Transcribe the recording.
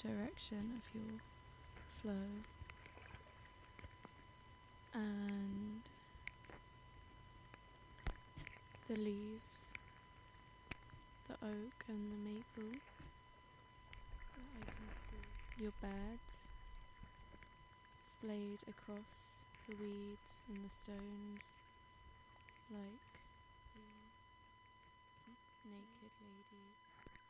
direction of your flow, and the leaves, the oak and the maple that I can see, your beds splayed across the weeds and the stones like these naked ladies.